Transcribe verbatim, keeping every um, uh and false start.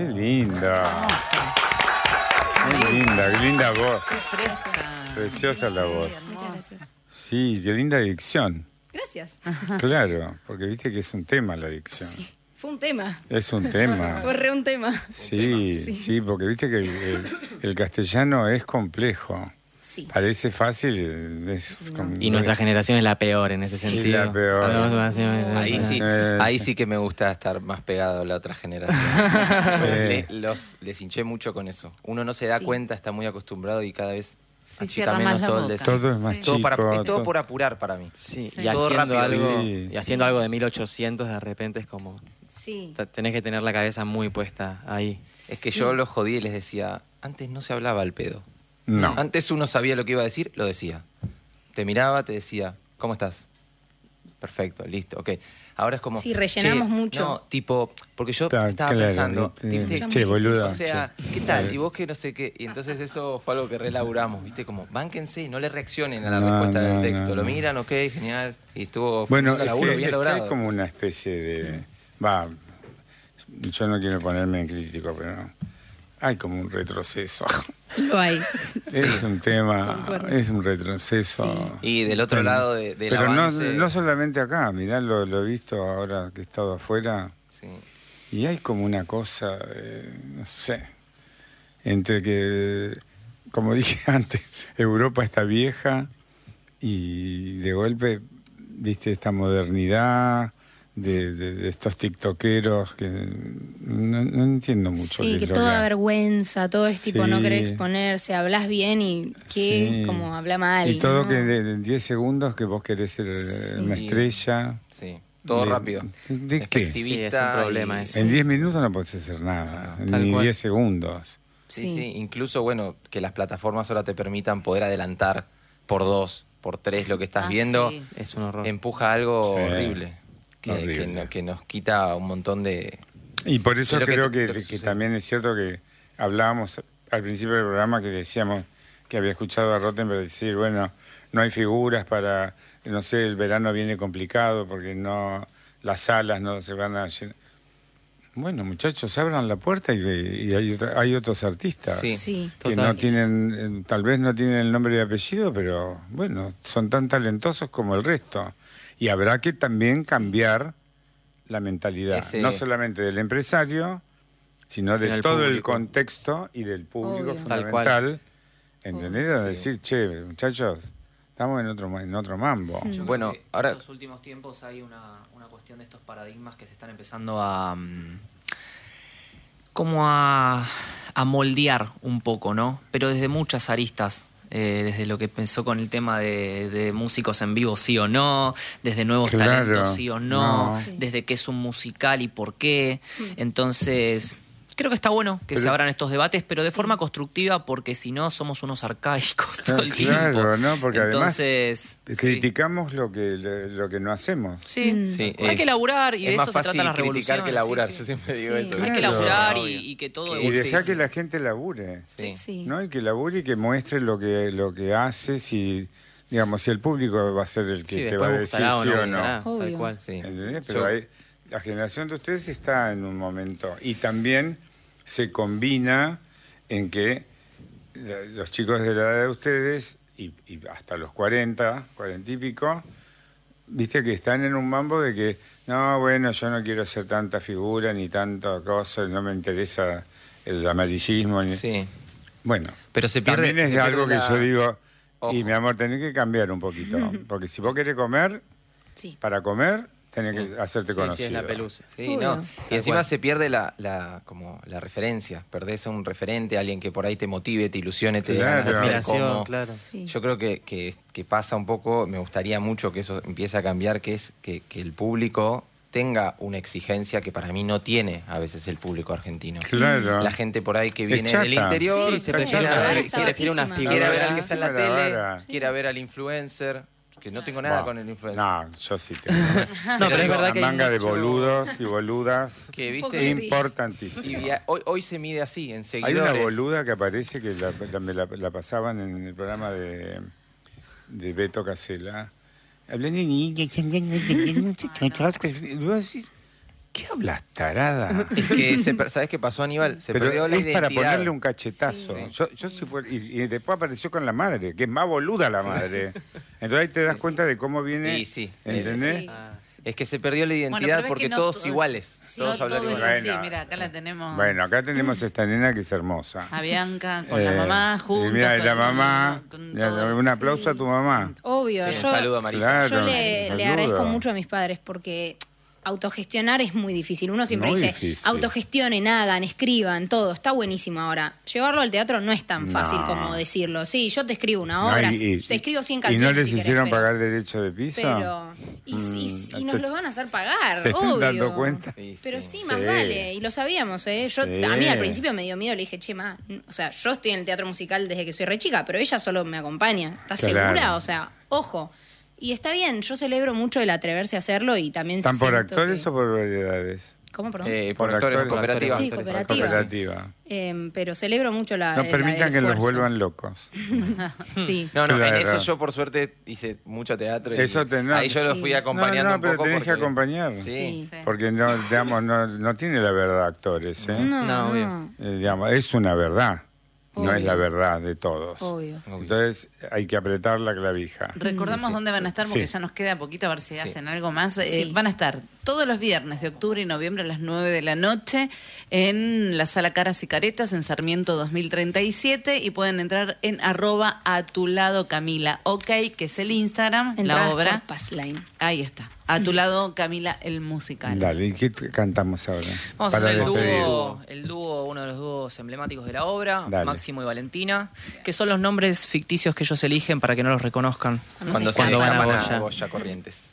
Qué lindo. Hermoso. Qué linda, qué linda voz. Qué fresca. Preciosa la voz. Muchas gracias. Sí, qué linda dicción. Gracias. Claro, porque viste que es un tema la dicción. Sí, fue un tema. Es un tema. Fue re un tema. Sí, Sí. sí, porque viste que el, el- el castellano es complejo. Sí. Parece fácil. Es como- Y nuestra generación es la peor en ese Sí, sentido. la peor. Ahí sí, Eh, ahí sí que me gusta estar más pegado a la otra generación. Le- los, les hinché mucho con eso. Uno no se da Sí. cuenta, está muy acostumbrado y cada vez Se achica cierra menos más la todo el boca. deseo. Todo es más Sí. Todo chico. para- es todo todo- por apurar para mí. Sí, Sí. y Todo haciendo, rápido. algo, Sí. y haciendo algo de mil ochocientos de repente es como... Sí. t- Tenés que tener la cabeza muy puesta ahí. Es que Sí. yo los jodí y les decía, antes no se hablaba al pedo. No. Antes uno sabía lo que iba a decir, lo decía. Te miraba, te decía, ¿cómo estás? Perfecto, listo, ok. Ahora es como... Sí, rellenamos che, mucho. No, tipo, porque yo Claro, estaba claro, pensando, no, ¿viste? eh, che, boludo. O sea, che. ¿qué tal? Y vos que no sé qué. Y entonces eso fue algo que relaburamos, ¿viste? Como, bánquense y no le reaccionen a la No, respuesta no, del texto. no, Lo no. miran, ok, genial. Y estuvo Bueno, fue un es laburo que, bien es que logrado. hay como una especie de... Va, yo no quiero ponerme en crítico, pero hay como un retroceso. Lo hay. Es un tema, Concuerdo. es un retroceso. Y del otro Pero- lado de, del Pero no, avance... no solamente acá, mirá, lo, lo he visto ahora que he estado afuera, Sí. y hay como una cosa, eh, no sé, entre que, como dije antes, Europa está vieja y de golpe, viste, esta modernidad de, de- de estos tiktokeros que no, no entiendo mucho. Sí, qué que es lo toda que- vergüenza, todo es tipo no Sí. querer exponerse, hablas bien y que Sí. como habla mal. Y todo ¿no? que de de diez segundos que vos querés ser eh, Sí. una estrella. Sí, todo De- rápido. ¿De qué? Efectivista Sí, es un problema y- ese. En diez minutos no podés hacer nada, No, tal ni cual. diez segundos. Sí, Sí. sí, incluso, bueno, que las plataformas ahora te permitan poder adelantar por dos, por tres lo que estás Ah, viendo, sí. Es un horror. empuja algo Sí, horrible, que, horrible. que no- que nos quita un montón de... Y por eso Es lo que creo te- que, lo que que sucede. también es cierto que hablábamos al principio del programa que decíamos que había escuchado a Rottenberg decir, bueno, no hay figuras para, no sé, el verano viene complicado porque no las salas no se van a llenar. Bueno, muchachos, abran la puerta y, y hay, otra- hay otros artistas. Sí. Sí. Que Total. no tienen, eh, tal vez no tienen el nombre y apellido, pero bueno, son tan talentosos como el resto. Y habrá que también cambiar la mentalidad, Ese no es. solamente del empresario, sino de Sino el todo el público. contexto y del público Obvio. Tal cual. fundamental. ¿Entendés? Sí. Decir, che, muchachos, estamos en otro, en otro mambo. Mm. Yo Bueno, creo que ahora- en los últimos tiempos hay una, una cuestión de estos paradigmas que se están empezando a... mm, como a, a moldear un poco, ¿no? Pero desde muchas aristas. eh, desde lo que pensó con el tema de, de músicos en vivo, sí o no, desde nuevos Claro, talentos, sí o no, no. Sí. desde qué es un musical y por qué. Mm. Entonces, creo que está bueno que se Pero- abran estos debates, pero de forma constructiva, porque si no somos unos arcaicos todo el Claro, tiempo. ¿no? Porque Entonces, además sí. criticamos lo que, lo que no hacemos. Sí, Mm. Sí, hay eh, que laburar y de es eso más se fácil trata la revolución. criticar que laburar, sí, sí. yo siempre digo Sí. eso. Hay Hay que Claro. laburar y, Obvio. y que todo Que- Y evolucione. dejar que la gente labure. Sí. Sí. ¿No? Y que labure y que muestre lo que lo que hace, si digamos si el público va a ser el que Sí, te va a después decir gustará o sí no o no. gustará, tal Obvio. cual. Sí. ¿Entendés? Pero Yo- hay- la generación de ustedes está en un momento y también se combina en que la- los chicos de la edad de ustedes y, y hasta los cuarenta, cuarenta y pico, viste que están en un mambo de que no, bueno, yo no quiero hacer tanta figura ni tanta cosa, no me interesa el amarillismo ni Sí. bueno, Pero se pierde... también es se algo pierde que la- yo digo, y Ojo. mi amor, tenés que cambiar un poquito, porque si vos querés comer, Sí. para comer, tenés que hacerte Sí, conocido. sí, es la pelusa. Sí, Obvio. no. Y Tal encima cual. se pierde la, la, como la referencia. Perdés a un referente, alguien que por ahí te motive, te ilusione, te dé ganas de Claro. hacer Admiración, como... claro. Sí. Yo creo que, que, que pasa un poco, me gustaría mucho que eso empiece a cambiar, que es que, que el público tenga una exigencia que para mí no tiene a veces el público argentino. Claro. La gente por ahí que Es viene chata. del interior, Sí, se quiere prefiere ver- una, está quiere- quiere una bajísima. figura. quiere ver al que está en la Sí, la tele, vara. quiere ver al influencer, que no tengo nada Bah, con el influencer. No, yo sí tengo. No, pero es digo, verdad que una hay manga de mucho- boludos y boludas Que poco viste, sí. importantísimo. y via- hoy, hoy se mide así, en Hay seguidores. una boluda que aparece que la, la- me la, la pasaban en el programa de, de Beto Casella. Hablan de niña, y vos decís, ¿Qué hablas, tarada? Es que, se per- ¿sabes qué pasó, Aníbal? Se Pero perdió la es identidad. para ponerle un cachetazo. Sí. Yo, yo si fuera- y, y después apareció con la madre, que es más boluda la madre. Entonces ahí te das cuenta de cómo viene. Sí, sí. ¿Entendés? Sí. Ah, Es que se perdió la Bueno, identidad pero es porque que no todos todo es- iguales. sí, todos no hablan todo es igual. así. Bueno. Mira, acá la tenemos. Bueno, acá tenemos esta nena que es hermosa. A Bianca con Eh, la mamá y juntos. mira, y la con- mamá. con mira, todo. un aplauso a tu mamá. Obvio, Un yo, saludo a Marisa. Claro, yo le, le saludo. agradezco mucho a mis padres porque autogestionar es muy difícil. Uno siempre Muy dice, difícil. autogestionen, hagan, escriban, todo. Está buenísimo ahora. Llevarlo al teatro no es tan fácil No. como decirlo. Sí, yo te escribo una No, obra, y- y- te escribo cien ¿Y canciones no les si querés, hicieron pero- pagar derecho de piso? Pero, y, y- Mm, y nos se- lo van a hacer pagar, ¿se están obvio. dando cuenta? Sí, Pero sí. sí, más Sí. vale. Y lo sabíamos, ¿eh? Yo, Sí. A mí al principio me dio miedo, le dije, che, ma, o sea, yo estoy en el teatro musical desde que soy re chica, pero ella solo me acompaña. ¿Estás Claro. segura? O sea, ojo. Y está bien, yo celebro mucho el atreverse a hacerlo y también ¿Están por siento actores que- o por variedades? ¿Cómo, perdón? Eh, por Por actores, actores, cooperativa. Sí, actores. cooperativa. Cooperativa. Eh, pero celebro mucho la No la- permitan el que los esfuerzo. vuelvan locos. Sí. No, no, en Claro. eso yo por suerte hice mucho teatro. Y Eso te- no, ahí yo lo sí. fui acompañando No, no, un pero poco. tenés que porque- acompañar. Sí. Sí. Sí. Porque no, digamos, no, no tiene la verdad actores, ¿eh? No, No, obvio. no, Eh, digamos, es una verdad, no Obvio. es la verdad de todos. obvio. Entonces hay que apretar la clavija. Recordamos Sí. dónde van a estar porque Sí. ya nos queda poquito a ver si Sí. hacen algo más. Eh, Sí. van a estar todos los viernes de octubre y noviembre a las nueve de la noche en la Sala Caras y Caretas en Sarmiento dos mil treinta y siete y pueden entrar en arroba a tu lado Camila, ok, que es el Instagram, Entradas la obra. por Passline. Ahí está. A tu lado Camila, el musical. Dale, ¿y qué t- cantamos ahora? Vamos a Para hacer el despedir. dúo, el dúo, uno de los dúos emblemáticos de la obra, Dale. Máximo y Valentina, que son los nombres ficticios que ellos eligen para que no los reconozcan. No Cuando se se Cuando van a escapan Goya. a Goya Corrientes.